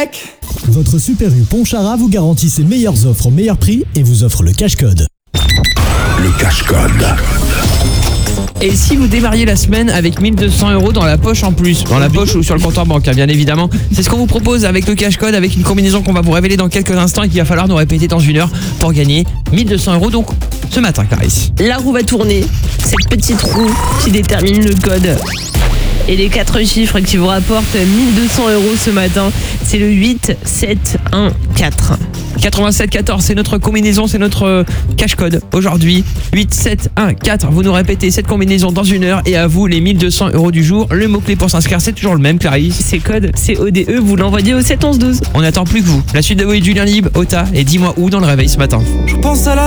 check. Votre Super U Ponchara vous garantit ses meilleures offres au meilleur prix et vous offre le cash-code. Le cash-code. Et si vous démarriez la semaine avec 1200 € dans la poche en plus, dans la poche ou sur le comptoir bancaire bien évidemment, c'est ce qu'on vous propose avec le cash code, avec une combinaison qu'on va vous révéler dans quelques instants et qu'il va falloir nous répéter dans une heure pour gagner 1200 € donc ce matin, Clarisse. La roue va tourner, cette petite roue qui détermine le code. Et les 4 chiffres qui vous rapportent 1200 € ce matin, c'est le 8, 7, 1, 4. 87 14, c'est notre combinaison, c'est notre cash code aujourd'hui. 8, 7, 1, 4. Vous nous répétez cette combinaison dans une heure et à vous les 1200 € du jour. Le mot-clé pour s'inscrire, c'est toujours le même, Clarisse. C'est code, c'est ODE, vous l'envoyez au 7 11 12. On n'attend plus que vous. La suite de Voix de Julien Lib, Ota et dis-moi où dans le réveil ce matin. Je pense à la